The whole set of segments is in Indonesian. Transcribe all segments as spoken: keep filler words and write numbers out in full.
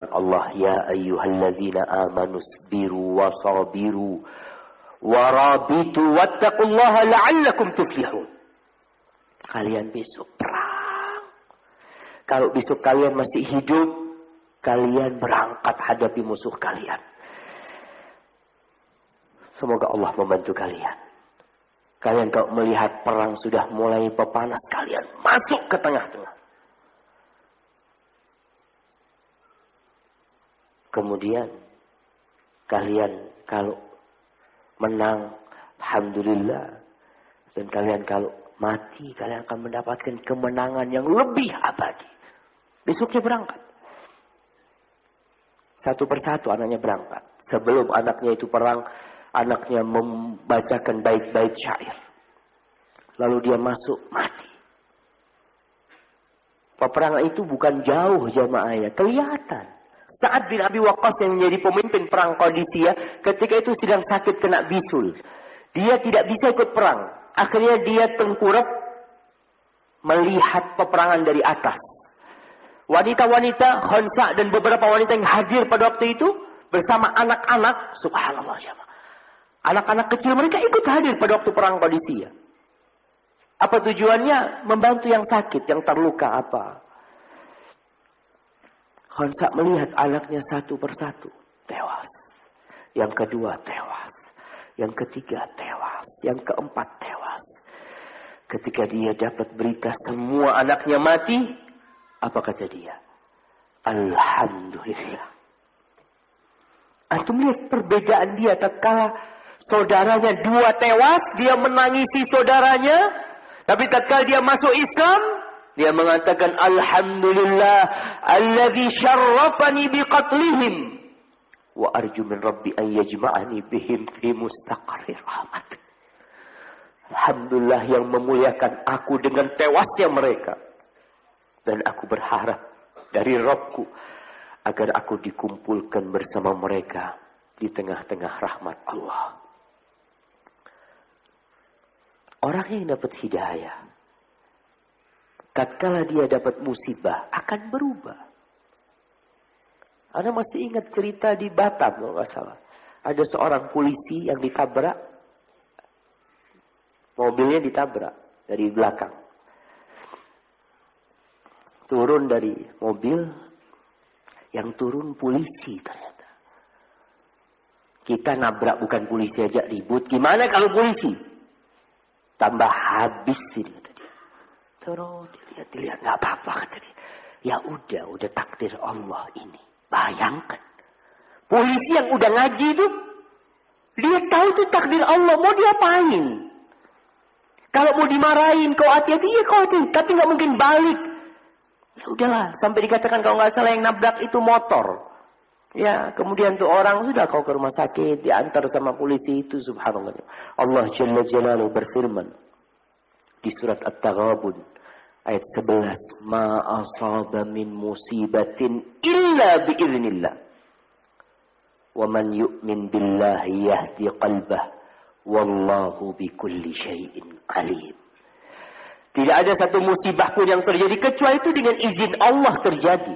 Allah, ya ayyuhalladzina amanu sabiru wa sabiru wa rabitu wattaqullaha la'allakum tuflihun. Kalian besok perang. Kalau besok kalian masih hidup, kalian berangkat hadapi musuh kalian. Semoga Allah membantu kalian. Kalian kalau melihat perang sudah mulai panas, kalian masuk ke tengah-tengah. Kemudian kalian kalau menang, alhamdulillah. Dan kalian kalau mati, kalian akan mendapatkan kemenangan yang lebih abadi. Besoknya berangkat. Satu persatu anaknya berangkat. Sebelum anaknya itu perang, anaknya membacakan bait-bait syair. Lalu dia masuk, mati. Peperangan itu bukan jauh jamaahnya, kelihatan. Sa'ad bin Abi Waqqas yang menjadi pemimpin perang Qadisiyah, ketika itu sedang sakit kena bisul. Dia tidak bisa ikut perang. Akhirnya dia tengkurap melihat peperangan dari atas. Wanita-wanita, Khansa dan beberapa wanita yang hadir pada waktu itu bersama anak-anak, subhanallah jamaah. Anak-anak kecil mereka ikut hadir pada waktu perang Qadisiyah. Apa tujuannya? Membantu yang sakit, yang terluka apa. Khansa melihat anaknya satu persatu tewas. Yang kedua tewas. Yang ketiga tewas. Yang keempat tewas. Ketika dia dapat berita semua anaknya mati, apa kata dia? Alhamdulillah. Antum lihat perbedaan dia tatkala saudaranya dua tewas, dia menangisi saudaranya. Tapi tatkala dia masuk Islam, dia mengatakan alhamdulillah alladzi syarrafani biqatlihim wa arju min rabbi an yajma'ani bihim fi mustaqarrir rahmat. Alhamdulillah yang memuliakan aku dengan tewasnya mereka. Dan aku berharap dari Rabbku agar aku dikumpulkan bersama mereka di tengah-tengah rahmat Allah. Orang yang dapat hidayah, tatkala dia dapat musibah, akan berubah. Anda masih ingat cerita di Batam, kalau nggak salah. Ada seorang polisi yang ditabrak, mobilnya ditabrak dari belakang. Turun dari mobil, yang turun polisi ternyata. Kita nabrak bukan polisi aja ribut, gimana kalau polisi? Tambah habis ini kata dia. Terus dilihat, dilihat nggak apa-apa kata dia. Ya udah, udah takdir Allah ini. Bayangkan, polisi yang udah ngaji itu, dia tahu itu takdir Allah, mau diapain? Kalau mau dimarahin, kau hati-hati, ya kau hati, tapi nggak mungkin balik. Ya udahlah, sampai dikatakan kalau nggak salah yang nabrak itu motor. Ya, kemudian tuh orang sudah kau ke rumah sakit, diantar sama polisi itu, subhanallah. Allah Jalla Jalaluhu berfirman di surat At-Taghabun ayat sebelas, ma asaba min musibatin illa biiznillah. Wa man yu'min billahi yahdi qalbah wallahu bikulli syai'in alim. Tidak ada satu musibah pun yang terjadi kecuali itu dengan izin Allah terjadi.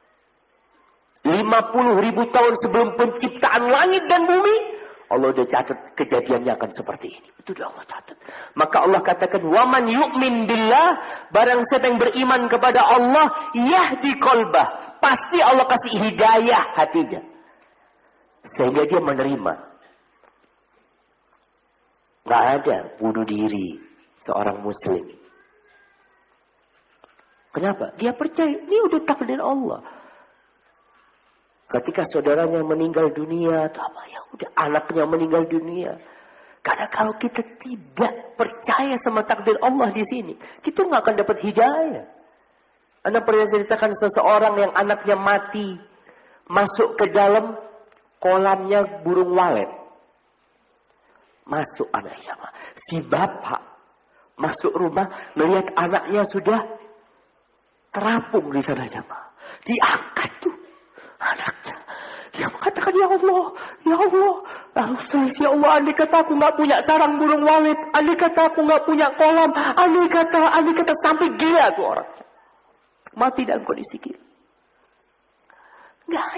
lima puluh ribu tahun sebelum penciptaan langit dan bumi, Allah sudah catat kejadiannya akan seperti ini. Itu sudah Allah catat. Maka Allah katakan, waman yu'min billah, barang siapa yang beriman kepada Allah, yahdi qalbah, pasti Allah kasih hidayah hatinya, sehingga dia menerima. Gak ada bunuh diri seorang muslim. Kenapa? Dia percaya ini udah takdir Allah. Ketika saudaranya meninggal dunia, atau apa ya udah anaknya meninggal dunia. Karena kalau kita tidak percaya sama takdir Allah di sini, kita nggak akan dapat hidayah. Anda pernah ceritakan seseorang yang anaknya mati, masuk ke dalam kolamnya burung walet. Masuk anaknya, si bapak masuk rumah melihat anaknya sudah terapung di sana jamaah. Diangkat tuh anaknya. Dia mengatakan, ya Allah, ya Allah, Ustaz, ya Allah, andai kata aku nggak punya sarang burung walet, andai kata aku nggak punya kolam, andai kata, andai kata sampai gila tuh orang. Mati dalam kondisi gila. Nggak